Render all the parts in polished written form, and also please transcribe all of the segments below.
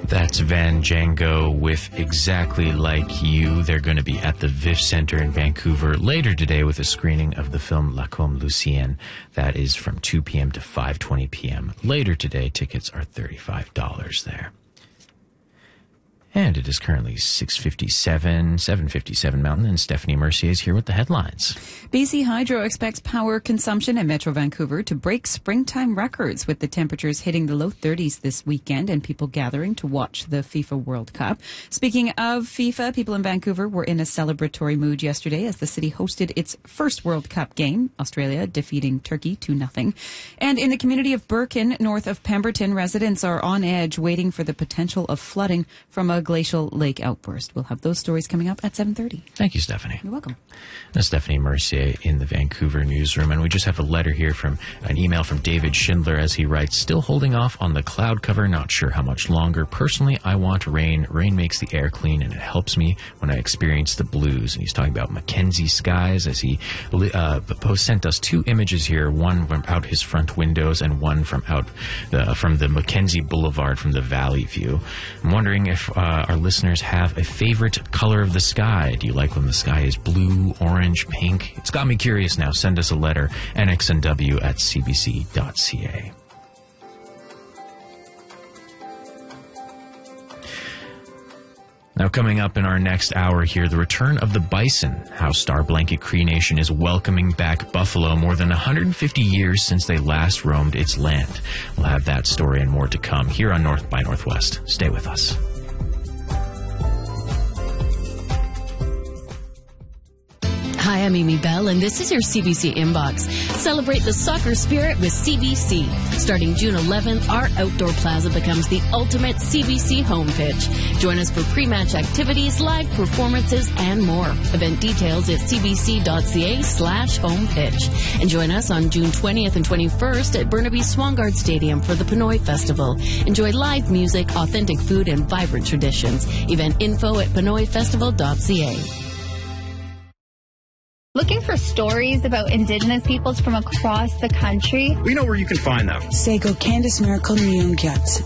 That's Van Django with Exactly Like You. They're going to be at the VIF Center in Vancouver later today with a screening of the film La Comme Lucienne. That is from 2 p.m. to 5:20 p.m. Later today, tickets are $35 there. And it is currently 7:57 Mountain, and Stephanie Mercier is here with the headlines. BC Hydro expects power consumption in Metro Vancouver to break springtime records, with the temperatures hitting the low 30s this weekend and people gathering to watch the FIFA World Cup. Speaking of FIFA, people in Vancouver were in a celebratory mood yesterday as the city hosted its first World Cup game, Australia defeating Turkey 2-0. And in the community of Birkin, north of Pemberton, residents are on edge waiting for the potential of flooding from a glacial lake outburst. We'll have those stories coming up at 7:30. Thank you, Stephanie. You're welcome. That's Stephanie Mercier in the Vancouver newsroom. And we just have a letter here from an email from David Schindler as he writes, still holding off on the cloud cover, not sure how much longer. Personally, I want rain. Rain makes the air clean and it helps me when I experience the blues. And he's talking about Mackenzie skies as he sent us two images here, one from out his front windows and one from from the Mackenzie Boulevard from the Valley View. I'm wondering if our listeners have a favorite color of the sky. Do you like when the sky is blue, orange, pink? It's got me curious now. Send us a letter, nxnw@cbc.ca. Now, coming up in our next hour here, the return of the bison, how Star Blanket Cree Nation is welcoming back buffalo more than 150 years since they last roamed its land. We'll have that story and more to come here on North by Northwest. Stay with us. Hi, I'm Amy Bell, and this is your CBC Inbox. Celebrate the soccer spirit with CBC. Starting June 11th, our outdoor plaza becomes the ultimate CBC home pitch. Join us for pre-match activities, live performances, and more. Event details at cbc.ca/homepitch. And join us on June 20th and 21st at Burnaby Swangard Stadium for the Pinoy Festival. Enjoy live music, authentic food, and vibrant traditions. Event info at pinoyfestival.ca. Looking for stories about Indigenous peoples from across the country? We know where you can find them. Sego Candice Miracle Nyumkyats.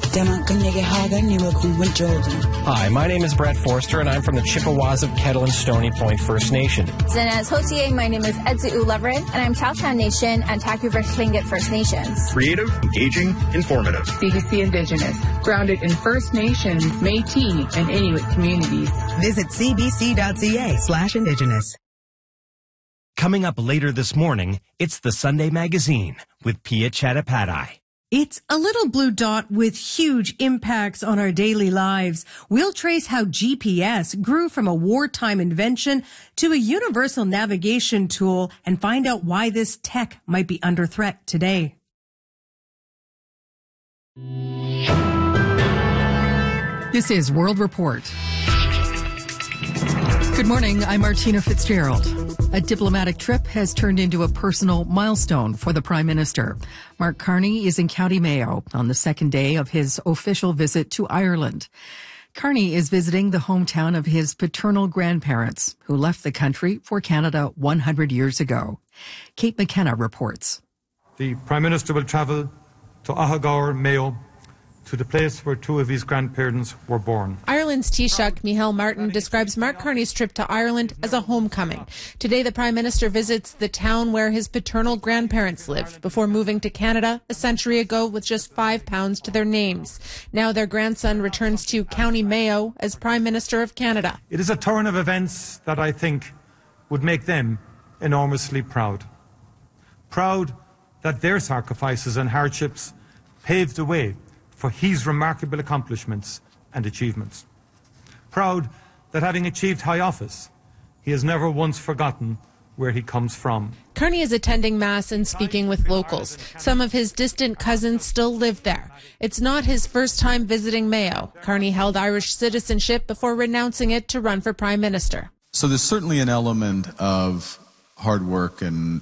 Hi, my name is Brett Forster, and I'm from the Chippewas of Kettle and Stony Point First Nation. Zinez Hotier, my name is Edzu Leverett, and I'm Chowtown Nation and Taku Tlingit First Nations. Creative, engaging, informative. CBC Indigenous, grounded in First Nations, Métis, and Inuit communities. Visit cbc.ca/Indigenous. Coming up later this morning, it's the Sunday Magazine with Pia Chattopadhyay. It's a little blue dot with huge impacts on our daily lives. We'll trace how GPS grew from a wartime invention to a universal navigation tool and find out why this tech might be under threat today. This is World Report. Good morning, I'm Martina Fitzgerald. A diplomatic trip has turned into a personal milestone for the Prime Minister. Mark Carney is in County Mayo on the second day of his official visit to Ireland. Carney is visiting the hometown of his paternal grandparents, who left the country for Canada 100 years ago. Kate McKenna reports. The Prime Minister will travel to Ahagaur, Mayo, to the place where two of his grandparents were born. Ireland's Taoiseach, Micheál Martin, describes Mark Carney's trip to Ireland as a homecoming. Today, the Prime Minister visits the town where his paternal grandparents lived before moving to Canada a century ago with just £5 to their names. Now their grandson returns to County Mayo as Prime Minister of Canada. It is a turn of events that I think would make them enormously proud. Proud that their sacrifices and hardships paved the way for his remarkable accomplishments and achievements. Proud that having achieved high office, he has never once forgotten where he comes from. Carney is attending Mass and speaking with locals. Some of his distant cousins still live there. It's not his first time visiting Mayo. Carney held Irish citizenship before renouncing it to run for Prime Minister. So there's certainly an element of hard work and